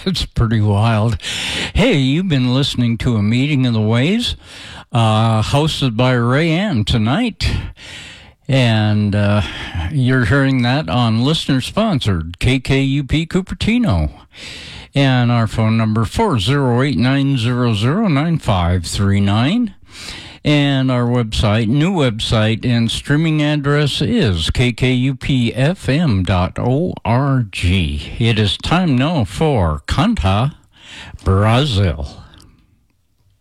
That's pretty wild. Hey, you've been listening to A Meeting of the Ways, hosted by Ray Ann tonight. And you're hearing that on listener-sponsored KKUP Cupertino. And our phone number, 408-900-9539. And our website, new website, and streaming address is kkupfm.org. It is time now for Canta Brazil.